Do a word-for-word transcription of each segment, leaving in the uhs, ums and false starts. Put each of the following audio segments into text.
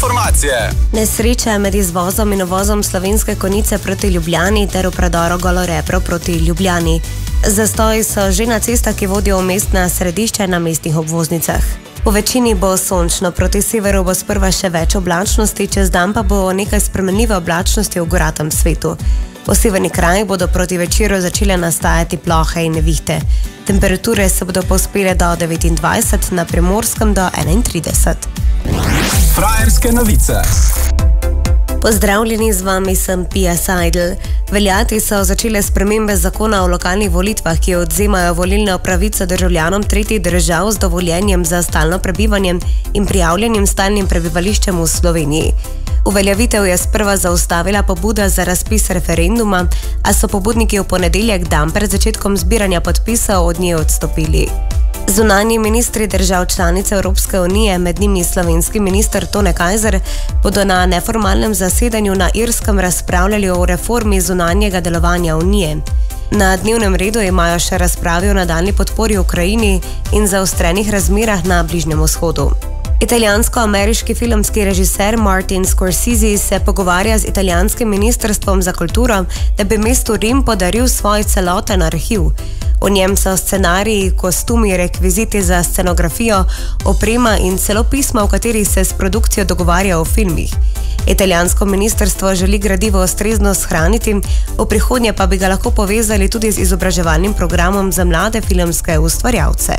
informacije. Nesreča med izvozom in uvozom slovenske konice proti Ljubljani ter v predoru Golorepro proti Ljubljani. Zastoji so že na cestah, ki vodijo v mestna središča na mestnih obvoznicah. V večini bo sončno, proti severu bo sprva še več oblačnosti, čez dan pa bo nekaj spremenljive oblačnosti v goratem svetu. V severni kraji bodo proti večeru začele nastajati plohe in nevihte. Temperature se bodo povzpele do devetindvajset, na Primorskem do enaintrideset. Frajerske novice. Pozdravljeni, z vami sem Pia Seidel. Veljati so začele spremembe zakona o lokalnih volitvah, ki odzemajo volilne pravice državljanom tretjih držav z dovoljenjem za stalno prebivanje in prijavljenim stalnim prebivališčem v Sloveniji. Uveljavitev je sprva zaustavila pobuda za razpis referenduma, a so pobudniki v ponedeljek dan pred začetkom zbiranja podpisov od nje odstopili. Zunanji ministri držav članice Evropske unije, med njimi slovenski minister Tone Kajzer, bodo na neformalnem zasedanju na Irskem razpravljali o reformi zunanjega delovanja unije. Na dnevnem redu imajo še razprave o nadaljnji podpori Ukrajini in zaostrenih razmerah na Bližnjem vzhodu. Italijansko-ameriški filmski režiser Martin Scorsese se pogovarja z italijanskim ministrstvom za kulturo, da bi mestu Rim podaril svoj celoten arhiv. V njem so scenariji, kostumi, rekviziti za scenografijo, oprema in celo pisma, v katerih se s produkcijo dogovarja o filmih. Italijansko ministrstvo želi gradivo ustrezno shraniti, v prihodnje pa bi ga lahko povezali tudi z izobraževalnim programom za mlade filmske ustvarjalce.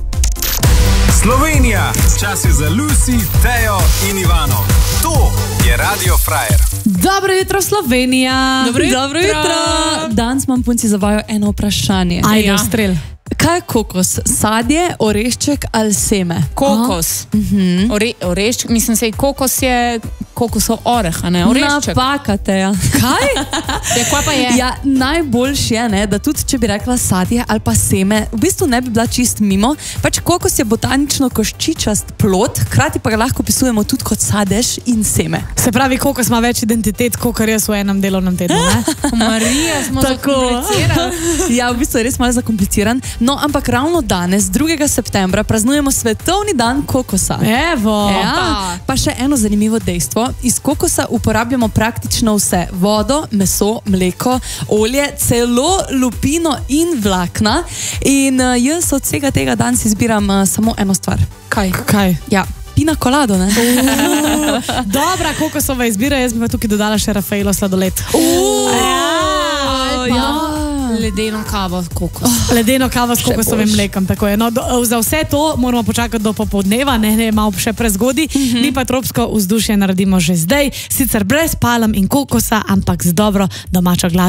Slovenija, čas je za Lucy, Tejo in Ivano. To je Radio Frajer. Dobro jutro, Slovenija. Dobro jutro. Dobro jutro. Danes imam punci za vaju eno vprašanje. Ajde, ja. Strel. Kaj je kokos? Sadje, orešček ali seme? Kokos. Uh-huh. Ore, orešček, mislim se, kokos je kokosov oreh, a ne orešček. Napakate, ja. Kaj? Ja, kaj pa je? Ja, najboljš je, ne, da tudi, če bi rekla sadje ali pa seme, v bistvu ne bi bila čist mimo. Pač kokos je botanično koščičast plod, hkrati pa ga lahko opisujemo tudi kot sadež in seme. Se pravi, kokos ima več identitet, kakor jaz v enem delovnem tednu, ne? Marija, smo zakomplicirali. Ja, v bistvu je res malo zakompliciran. No, ampak ravno danes, drugega septembra, praznujemo svetovni dan kokosa. Evo! Ja, pa še eno zanimivo dejstvo. Iz kokosa uporabljamo praktično vse. Vodo, meso, mleko, olje, celo lupino in vlakna. In uh, jaz od vsega tega danes izbiram uh, samo eno stvar. Kaj? Kaj? Ja, pina colado, ne? Uh, dobra kokosova izbira, jaz bi pa tukaj dodala še Rafaelo sladoled. Uh, ja, ja. Ledeno kavo s kokos. Ledeno kavo s kokosovim mlekom, tako je. No, do, za vse to moramo počakati do popoldneva, ne, ne, malo še prezgodi. Mm-hmm. Mi pa tropsko vzdušje naredimo že zdaj, sicer brez palm in kokosa, ampak z dobro domačo glasbo.